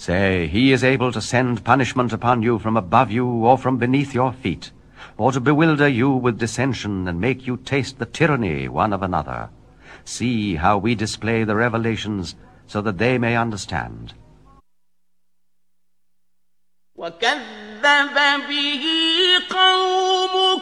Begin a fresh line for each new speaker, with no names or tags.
Say, he is able to send punishment upon you from above you or from beneath your feet, or to bewilder you with dissension and make you taste the tyranny one of another. See how we display the revelations so that they may understand.
وَكَذَّبَ بِهِ قَوْمُ